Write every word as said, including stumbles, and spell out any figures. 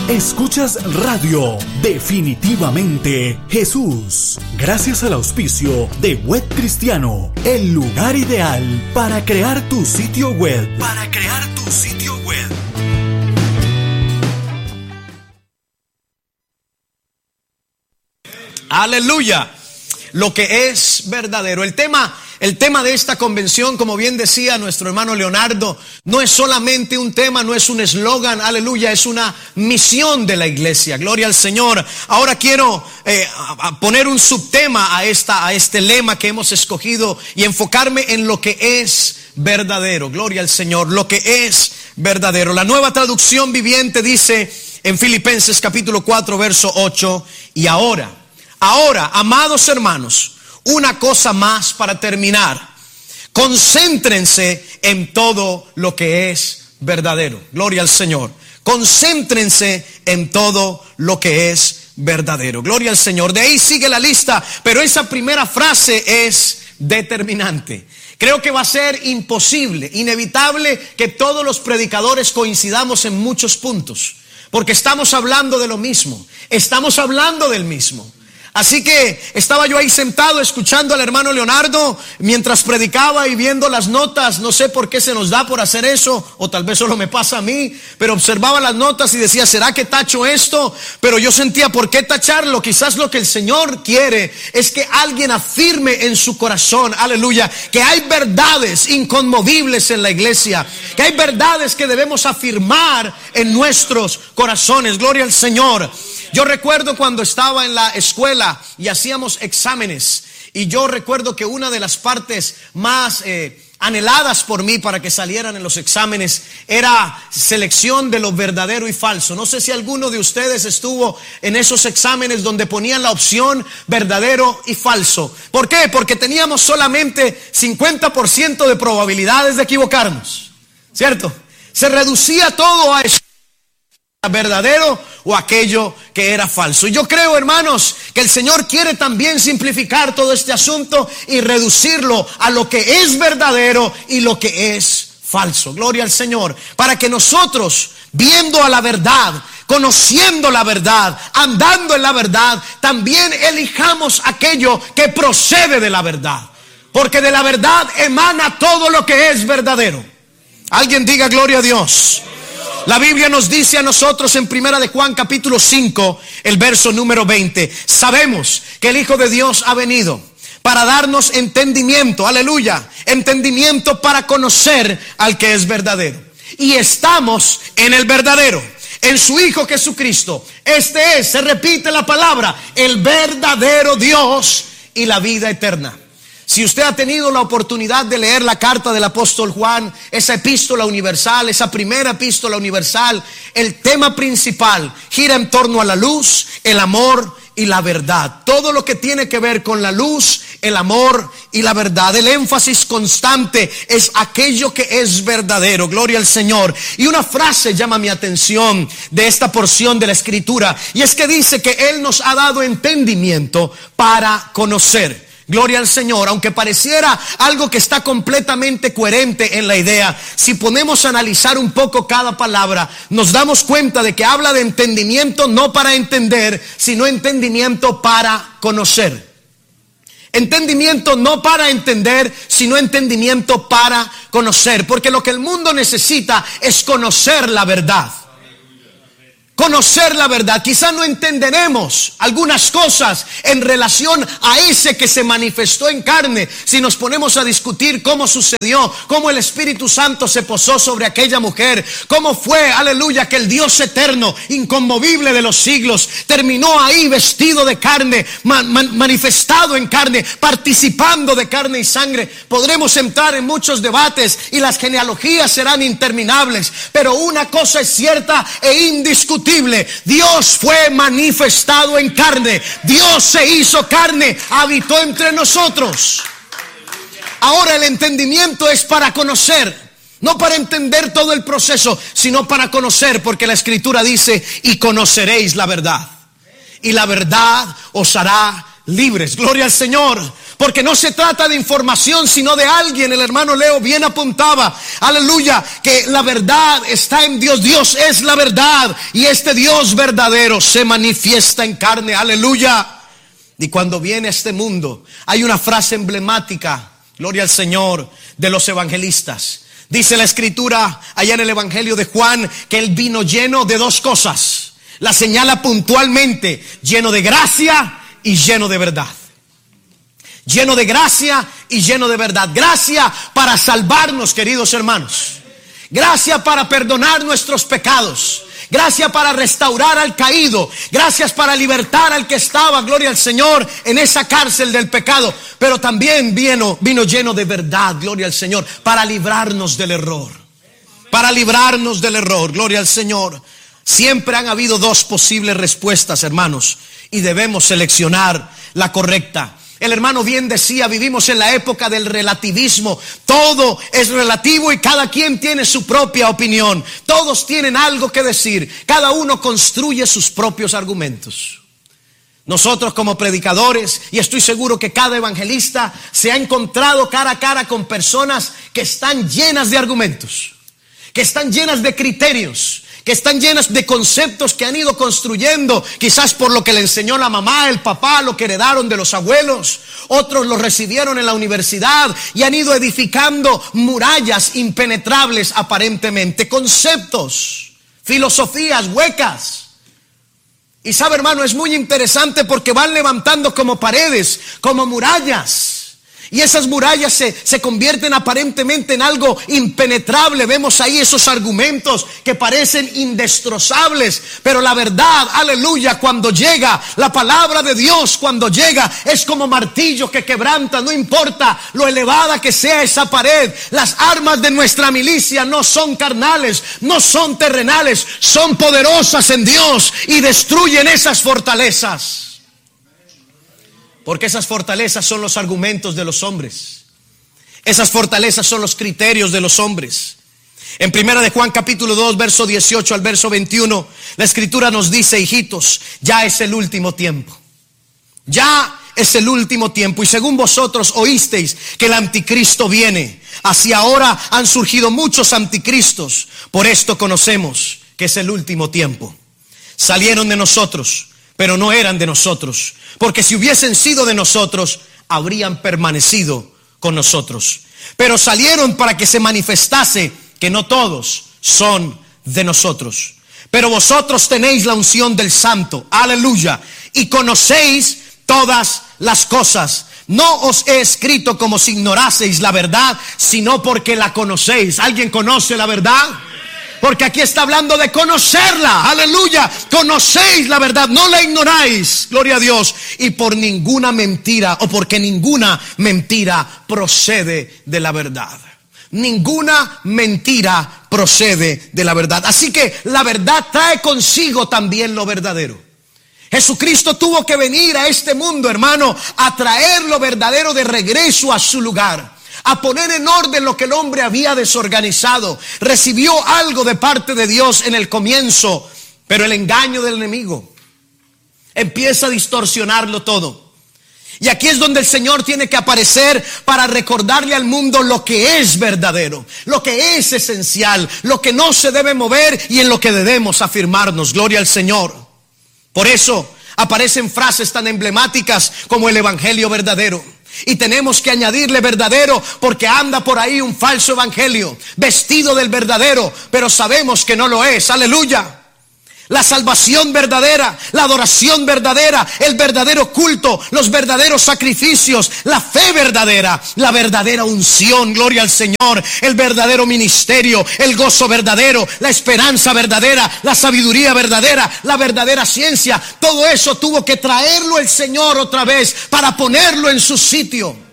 Escuchas Radio Definitivamente Jesús. Gracias al auspicio de Web Cristiano, el lugar ideal para crear tu sitio web. Para crear tu sitio web. Aleluya. Lo que es verdadero. El tema, el tema de esta convención, como bien decía nuestro hermano Leonardo, no es solamente un tema, no es un eslogan, aleluya, es una misión de la iglesia. Gloria al Señor. Ahora quiero eh, a poner un subtema a, esta, a este lema que hemos escogido y enfocarme en lo que es verdadero. Gloria al Señor, lo que es verdadero. La Nueva Traducción Viviente dice en Filipenses capítulo cuatro, verso ocho, y ahora, ahora, amados hermanos, una cosa más para terminar. Concéntrense en todo lo que es verdadero. Gloria al Señor. Concéntrense en todo lo que es verdadero. Gloria al Señor. De ahí sigue la lista, pero esa primera frase es determinante. Creo que va a ser imposible, inevitable que todos los predicadores coincidamos en muchos puntos, porque estamos hablando de lo mismo, estamos hablando del mismo. Así que estaba yo ahí sentado escuchando al hermano Leonardo mientras predicaba y viendo las notas. No sé por qué se nos da por hacer eso, o tal vez solo me pasa a mí, pero observaba las notas y decía, ¿será que tacho esto? Pero yo sentía, ¿por qué tacharlo? Quizás lo que el Señor quiere es que alguien afirme en su corazón, aleluya, que hay verdades inconmovibles en la iglesia, que hay verdades que debemos afirmar en nuestros corazones. Gloria al Señor. Yo recuerdo cuando estaba en la escuela y hacíamos exámenes, y yo recuerdo que una de las partes más eh, anheladas por mí para que salieran en los exámenes era selección de lo verdadero y falso. No sé si alguno de ustedes estuvo en esos exámenes donde ponían la opción verdadero y falso. ¿Por qué? Porque teníamos solamente cincuenta por ciento de probabilidades de equivocarnos, ¿cierto? Se reducía todo a eso, verdadero o aquello que era falso. Y yo creo, hermanos, que el Señor quiere también simplificar todo este asunto y reducirlo a lo que es verdadero y lo que es falso. Gloria al Señor. Para que nosotros, viendo a la verdad, conociendo la verdad, andando en la verdad, también elijamos aquello que procede de la verdad. Porque de la verdad emana todo lo que es verdadero. Alguien diga gloria a Dios. La Biblia nos dice a nosotros en Primera de Juan capítulo cinco, el verso número veinte. Sabemos que el Hijo de Dios ha venido para darnos entendimiento, aleluya, entendimiento para conocer al que es verdadero. Y estamos en el verdadero, en su Hijo Jesucristo. Este es, se repite la palabra, el verdadero Dios y la vida eterna. Si usted ha tenido la oportunidad de leer la carta del apóstol Juan, esa epístola universal, esa primera epístola universal, el tema principal gira en torno a la luz, el amor y la verdad. Todo lo que tiene que ver con la luz, el amor y la verdad. El énfasis constante es aquello que es verdadero. Gloria al Señor. Y una frase llama mi atención de esta porción de la Escritura, y es que dice que Él nos ha dado entendimiento para conocer. Gloria al Señor. Aunque pareciera algo que está completamente coherente en la idea, si ponemos a analizar un poco cada palabra, nos damos cuenta de que habla de entendimiento no para entender, sino entendimiento para conocer. Entendimiento no para entender, sino entendimiento para conocer. Porque lo que el mundo necesita es conocer la verdad. Conocer la verdad. Quizá no entenderemos algunas cosas en relación a ese que se manifestó en carne si nos ponemos a discutir cómo sucedió, cómo el Espíritu Santo se posó sobre aquella mujer, cómo fue, aleluya, que el Dios eterno, inconmovible de los siglos, terminó ahí vestido de carne, man, man, manifestado en carne, participando de carne y sangre. Podremos entrar en muchos debates y las genealogías serán interminables, pero una cosa es cierta e indiscutible: Dios fue manifestado en carne. Dios se hizo carne, habitó entre nosotros. Ahora el entendimiento es para conocer, no para entender todo el proceso, sino para conocer, porque la Escritura dice: y conoceréis la verdad, y la verdad os hará libres. Gloria al Señor. Porque no se trata de información, sino de alguien. El hermano Leo bien apuntaba, aleluya, que la verdad está en Dios. Dios es la verdad, y este Dios verdadero se manifiesta en carne. Aleluya. Y cuando viene a este mundo, hay una frase emblemática, gloria al Señor, de los evangelistas. Dice la escritura allá en el evangelio de Juan que él vino lleno de dos cosas. La señala puntualmente: lleno de gracia y lleno de verdad. Lleno de gracia y lleno de verdad. Gracia para salvarnos, queridos hermanos. Gracia para perdonar nuestros pecados. Gracia para restaurar al caído. Gracias para libertar al que estaba, gloria al Señor, en esa cárcel del pecado. Pero también vino, vino lleno de verdad, gloria al Señor, para librarnos del error. Para librarnos del error, gloria al Señor. Siempre han habido dos posibles respuestas, hermanos, y debemos seleccionar la correcta. El hermano bien decía, vivimos en la época del relativismo. Todo es relativo y cada quien tiene su propia opinión. Todos tienen algo que decir. Cada uno construye sus propios argumentos. Nosotros como predicadores, y estoy seguro que cada evangelista se ha encontrado cara a cara con personas que están llenas de argumentos, que están llenas de criterios, que están llenas de conceptos que han ido construyendo, quizás por lo que le enseñó la mamá, el papá, lo que heredaron de los abuelos. Otros lo recibieron en la universidad y han ido edificando murallas impenetrables aparentemente, conceptos, filosofías huecas. Y sabe, hermano, es muy interesante porque van levantando como paredes, como murallas. Y esas murallas se, se convierten aparentemente en algo impenetrable. Vemos ahí esos argumentos que parecen indestrozables. Pero la verdad, aleluya, cuando llega la palabra de Dios, cuando llega, es como martillo que quebranta. No importa lo elevada que sea esa pared. Las armas de nuestra milicia no son carnales, no son terrenales, son poderosas en Dios y destruyen esas fortalezas. Porque esas fortalezas son los argumentos de los hombres. Esas fortalezas son los criterios de los hombres. En primera de Juan capítulo dos, verso dieciocho al verso veintiuno, la escritura nos dice: hijitos, ya es el último tiempo. Ya es el último tiempo. Y según vosotros oísteis que el anticristo viene, así ahora han surgido muchos anticristos. Por esto conocemos que es el último tiempo. Salieron de nosotros, pero no eran de nosotros, porque si hubiesen sido de nosotros, habrían permanecido con nosotros. Pero salieron para que se manifestase que no todos son de nosotros. Pero vosotros tenéis la unción del Santo, aleluya, y conocéis todas las cosas. No os he escrito como si ignoraseis la verdad, sino porque la conocéis. ¿Alguien conoce la verdad? Porque aquí está hablando de conocerla, aleluya. Conocéis la verdad, no la ignoráis, gloria a Dios. Y por ninguna mentira, o porque ninguna mentira procede de la verdad. Ninguna mentira procede de la verdad. Así que la verdad trae consigo también lo verdadero. Jesucristo tuvo que venir a este mundo, hermano, a traer lo verdadero de regreso a su lugar, a poner en orden lo que el hombre había desorganizado. Recibió algo de parte de Dios en el comienzo, pero el engaño del enemigo empieza a distorsionarlo todo. Y aquí es donde el Señor tiene que aparecer para recordarle al mundo lo que es verdadero, lo que es esencial, lo que no se debe mover y en lo que debemos afirmarnos. Gloria al Señor. Por eso aparecen frases tan emblemáticas como el evangelio verdadero. Y tenemos que añadirle verdadero, porque anda por ahí un falso evangelio vestido del verdadero, pero sabemos que no lo es. Aleluya. La salvación verdadera, la adoración verdadera, el verdadero culto, los verdaderos sacrificios, la fe verdadera, la verdadera unción, gloria al Señor, el verdadero ministerio, el gozo verdadero, la esperanza verdadera, la sabiduría verdadera, la verdadera ciencia. Todo eso tuvo que traerlo el Señor otra vez para ponerlo en su sitio.